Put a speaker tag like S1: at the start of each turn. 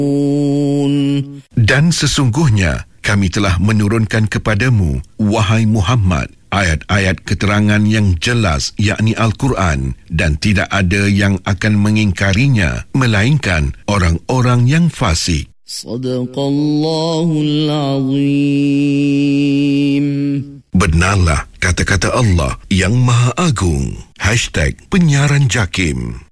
S1: Dan sesungguhnya kami telah menurunkan kepadamu, wahai Muhammad, ayat-ayat keterangan yang jelas, yakni Al-Quran, dan tidak ada yang akan mengingkarinya melainkan orang-orang yang fasik.
S2: Sadaqallahul Azim.
S1: Benarlah kata-kata Allah yang Maha Agung. #Penyiaran Jakim.